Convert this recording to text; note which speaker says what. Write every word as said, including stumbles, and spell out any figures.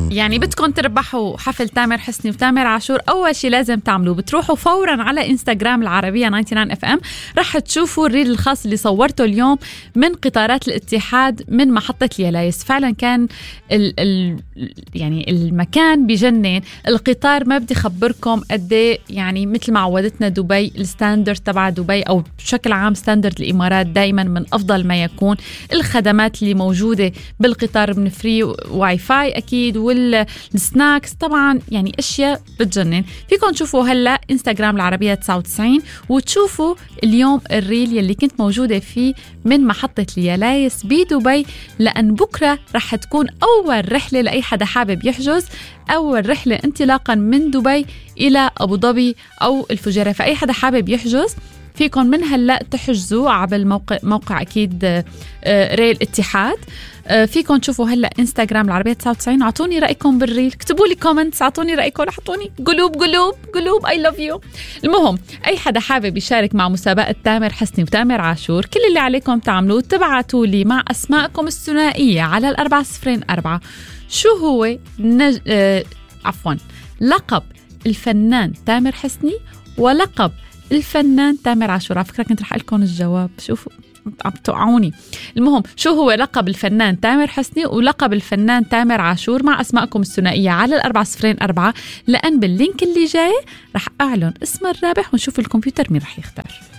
Speaker 1: يعني بدكم تربحوا حفل تامر حسني وتامر عاشور، أول شيء لازم تعملوه بتروحوا فورا على إنستغرام العربية تسعة وتسعين إف إم، رح تشوفوا الريل الخاص اللي صورته اليوم من قطارات الاتحاد من محطة اليلايس. فعلا كان ال ال يعني المكان بجنن. القطار ما بدي خبركم قد يعني مثل ما عودتنا دبي، الستاندرد تبع دبي أو بشكل عام ستاندرد الإمارات دائما من أفضل ما يكون. الخدمات اللي موجودة بالقطار من فري واي فاي أكيد، والسناكس طبعا يعني أشياء بتجنن. فيكم تشوفوا هلأ إنستغرام العربية تسعة وتسعين وتشوفوا اليوم الريل يلي كنت موجودة فيه من محطة اليلايس بدبي، لأن بكرة رح تكون أول رحلة لأي حدا حابب يحجز، أول رحلة انطلاقا من دبي إلى أبو ظبي أو الفجيرة. فأي حدا حابب يحجز فيكم من هلأ تحجزوا على الموقع، موقع أكيد ريل اتحاد. فيكم تشوفوا هلأ إنستغرام العربية تسعة وتسعين. أعطوني رأيكم بالريل، اكتبوا لي كومنتس، أعطوني رأيكم، أعطوني قلوب قلوب قلوب I love you. المهم أي حدا حابب يشارك مع مسابقة تامر حسني وتامر عاشور، كل اللي عليكم تعملوه تبعتوا لي مع أسماءكم الثنائية على الأربعة صفرين أربعة شو هو نج... آه... عفوا لقب الفنان تامر حسني ولقب الفنان تامر عاشور. على فكرة كنت رح أقول لكم الجواب، شوفوا عم توقعوني. المهم شو هو لقب الفنان تامر حسني ولقب الفنان تامر عاشور مع أسماءكم الثنائية على الأربعة صفرين أربعة، لأن باللينك اللي جاي رح أعلن اسم الرابح ونشوف الكمبيوتر مين رح يختار.